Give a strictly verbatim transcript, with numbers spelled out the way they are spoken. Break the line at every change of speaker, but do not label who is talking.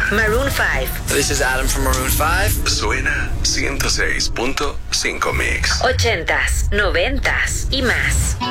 Maroon five.
This is Adam from Maroon five.
Suena ciento seis punto cinco Mix.
Ochentas, noventas y más.